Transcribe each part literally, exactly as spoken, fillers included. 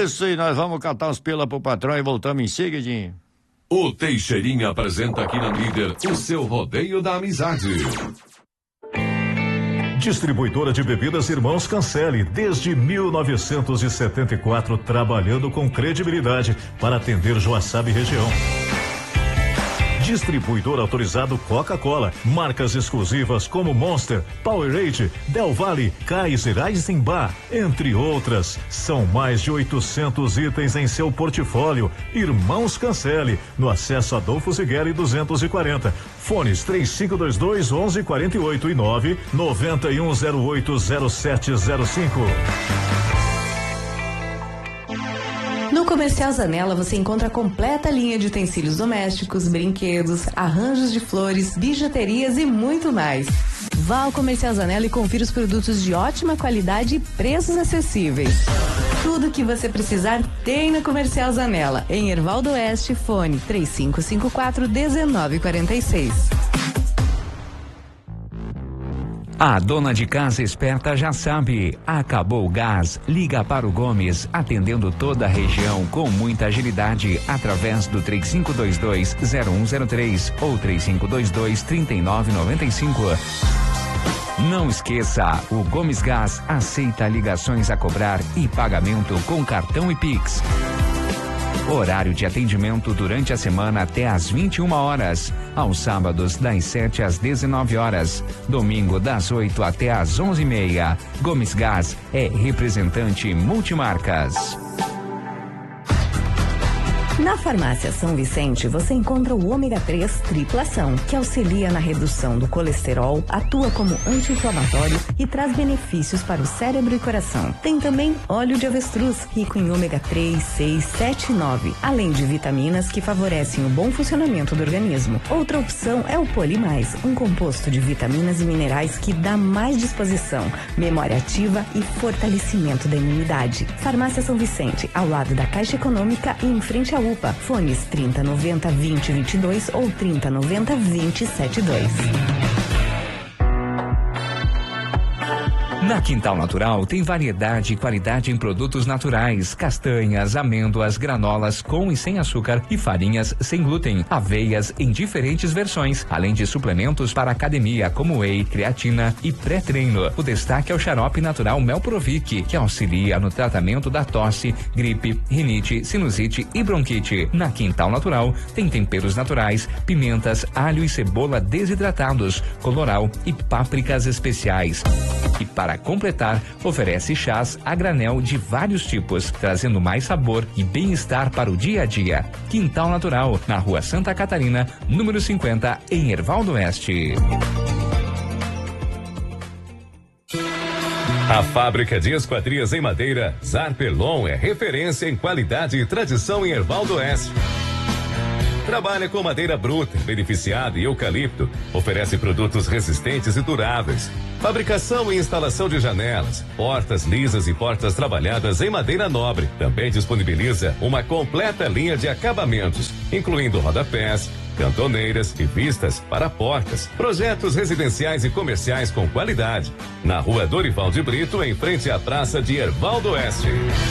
Isso, e nós vamos catar uns pila pro patrão e voltamos em seguidinho. O Teixeirinha apresenta aqui na Líder o seu rodeio da amizade. Distribuidora de bebidas Irmãos Cancelli, desde mil novecentos e setenta e quatro, trabalhando com credibilidade para atender Joaçaba e região. Distribuidor autorizado Coca-Cola, marcas exclusivas como Monster, Powerade, Del Valle, Kaiser, Eisenbach, entre outras. São mais de oitocentos itens em seu portfólio. Irmãos Cancelli, no acesso Adolfo Zigueri duzentos e quarenta. Fones três cinco dois dois, onze quarenta e oito e nove nove um zero oito zero sete zero cinco. No Comercial Zanella você encontra a completa linha de utensílios domésticos, brinquedos, arranjos de flores, bijuterias e muito mais. Vá ao Comercial Zanella e confira os produtos de ótima qualidade e preços acessíveis. Tudo que você precisar tem no Comercial Zanella, em Hervaldo Oeste, fone três cinco cinco quatro, um nove quatro seis. A dona de casa esperta já sabe, acabou o gás, liga para o Gomes, atendendo toda a região com muita agilidade, através do três cinco dois dois, zero um zero três ou três cinco dois dois, três nove nove cinco. Não esqueça, o Gomes Gás aceita ligações a cobrar e pagamento com cartão e Pix. Horário de atendimento durante a semana até às vinte e uma horas. Aos sábados, das sete às dezenove horas. Domingo, das oito até às onze e meia. Gomes Gás é representante multimarcas. Na Farmácia São Vicente, você encontra o ômega três triplação, que auxilia na redução do colesterol, atua como anti-inflamatório e traz benefícios para o cérebro e coração. Tem também óleo de avestruz, rico em ômega três, seis, sete e nove, além de vitaminas que favorecem o bom funcionamento do organismo. Outra opção é o Polimais, um composto de vitaminas e minerais que dá mais disposição, memória ativa e fortalecimento da imunidade. Farmácia São Vicente, ao lado da Caixa Econômica e em frente à U P A. Fones trinta noventa, vinte, vinte e dois ou trinta noventa, vinte, setenta e dois. Na Quintal Natural tem variedade e qualidade em produtos naturais, castanhas, amêndoas, granolas com e sem açúcar e farinhas sem glúten, aveias em diferentes versões, além de suplementos para academia como whey, creatina e pré-treino. O destaque é o xarope natural Melprovic, que auxilia no tratamento da tosse, gripe, rinite, sinusite e bronquite. Na Quintal Natural tem temperos naturais, pimentas, alho e cebola desidratados, colorau e pápricas especiais. E para completar, oferece chás a granel de vários tipos, trazendo mais sabor e bem-estar para o dia a dia. Quintal Natural, na Rua Santa Catarina, número cinquenta, em Hervaldo Oeste. A fábrica de esquadrias em madeira Zarpelon é referência em qualidade e tradição em Hervaldo Oeste. Trabalha com madeira bruta, beneficiada e eucalipto. Oferece produtos resistentes e duráveis. Fabricação e instalação de janelas, portas lisas e portas trabalhadas em madeira nobre. Também disponibiliza uma completa linha de acabamentos, incluindo rodapés, cantoneiras e vistas para portas. Projetos residenciais e comerciais com qualidade. Na Rua Dorival de Brito, em frente à Praça de Hervaldo Oeste.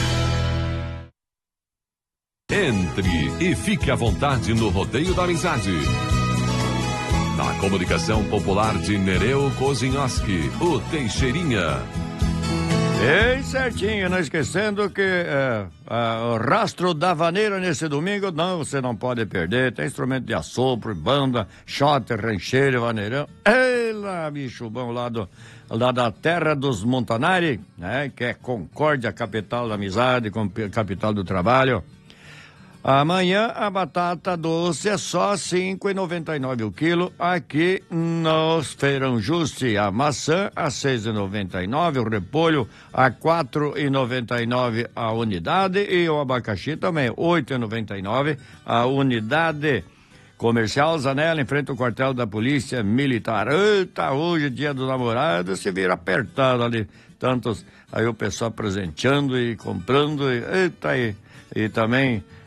Entre e fique à vontade no Rodeio da Amizade. Na comunicação popular de Nereu Kozinowski, o Teixeirinha. Ei, certinho, não esquecendo que é, é, o rastro da vaneira nesse domingo, não, você não pode perder. Tem instrumento de assopro, banda, shot, rancheiro, vaneirão. Ei lá, bicho bom, lá, do, lá da terra dos Montanari, né? Que é Concórdia, capital da amizade, capital do trabalho. Amanhã a batata doce é só cinco reais e noventa e nove centavos o quilo. Aqui nos Feirão Juste, a maçã a seis reais e noventa e nove centavos, o repolho a quatro reais e noventa e nove centavos a unidade e o abacaxi também oito reais e noventa e nove centavos a unidade. Comercial Zanella, em frente ao quartel da Polícia Militar. Eita, hoje, dia do namorado, se vira apertado ali. Tantos, aí o pessoal presenteando e comprando. E, eita, e, e também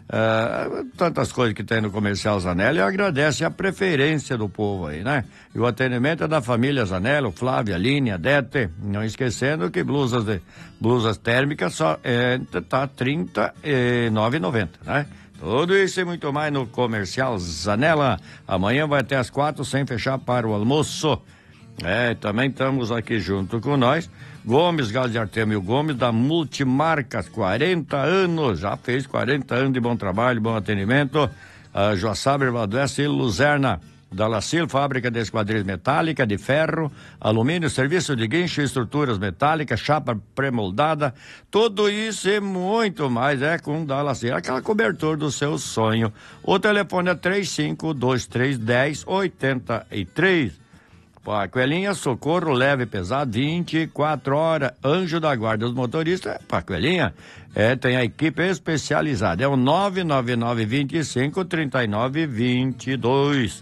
Uh, tantas coisas que tem no Comercial Zanella, e agradece a preferência do povo aí, né? E o atendimento é da família Zanella, o Flávio, a Aline, a Dete, não esquecendo que blusas de, blusas térmicas só é, tá trinta e nove reais e noventa centavos, né? Tudo isso e muito mais no Comercial Zanella. Amanhã vai até às quatro, sem fechar para o almoço. É, também estamos aqui junto com nós. Gomes, Gás de Artemio Gomes, da Multimarcas, quarenta anos, já fez quarenta anos de bom trabalho, bom atendimento. A Joaçaba, Valdoeste e Luzerna, da Lacil, fábrica de esquadrias metálica, de ferro, alumínio, serviço de guincho, estruturas metálicas, chapa pré-moldada, tudo isso e muito mais é com da Lacil, aquela cobertura do seu sonho. O telefone é três cinco dois três, dez oitenta e três. Paquelinha, socorro leve e pesado, vinte e quatro horas. Anjo da guarda dos motoristas, Paquelinha, é, tem a equipe especializada. É o nove nove nove, vinte e cinco, trinta e nove, vinte e dois.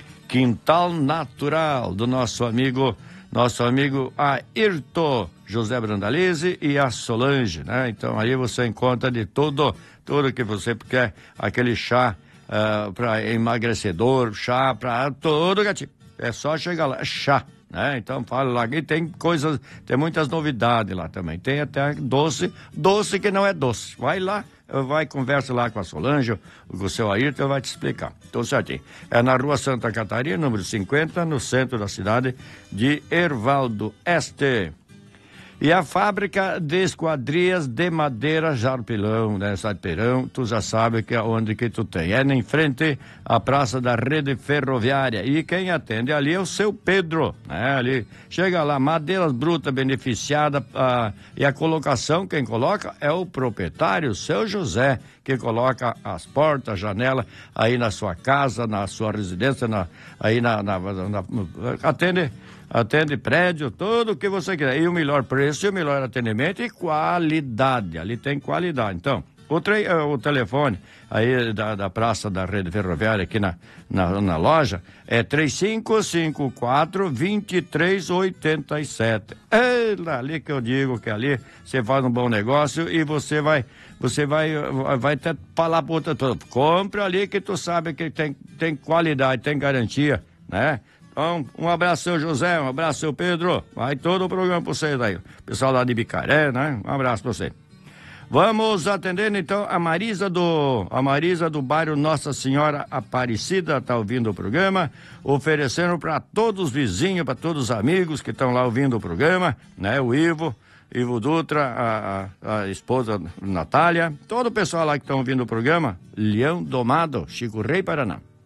Quintal Natural, do nosso amigo, nosso amigo Ayrton José Brandalize e a Solange, né? Então aí você encontra de tudo, tudo que você quer, aquele chá uh, para emagrecedor, chá para todo gatinho. É só chegar lá, chá, né? Então fala lá, e tem coisas, tem muitas novidades lá também. Tem até doce, doce que não é doce. Vai lá, vai conversa lá com a Solange, com o seu Ayrton, vai te explicar. Tudo certinho. É na rua Santa Catarina, número cinquenta, no centro da cidade de Ervaldo Este. E a fábrica de esquadrias de madeira Jarpilão, né? Sarperão, tu já sabe que é onde que tu tem. É em frente à praça da rede ferroviária. E quem atende ali é o seu Pedro, né? Ali, chega lá, madeiras brutas beneficiadas, ah, e a colocação, quem coloca é o proprietário, o seu José, que coloca as portas, janela aí na sua casa, na sua residência, na, aí na, na, na, na atende... Atende prédio, tudo o que você quiser. E o melhor preço, e o melhor atendimento e qualidade. Ali tem qualidade. Então, o, tre... o telefone aí da, da Praça da Rede Ferroviária aqui na, na, na loja é três cinco cinco quatro, dois três oito sete. É ali que eu digo que ali você faz um bom negócio e você vai, você vai, vai até falar para outra, compra ali que tu sabe que tem, tem qualidade, tem garantia, né? Então, um abraço, seu José, um abraço, seu Pedro. Vai todo o programa para vocês aí. Pessoal lá de Bicaré, né? Um abraço para você. Vamos atendendo, então, a Marisa do, a Marisa do bairro Nossa Senhora Aparecida, tá ouvindo o programa, oferecendo para todos os vizinhos, para todos os amigos que estão lá ouvindo o programa, né? O Ivo, Ivo Dutra, a, a, a esposa Natália, todo o pessoal lá que estão ouvindo o programa, Leão Domado, Chico Rei, Paraná.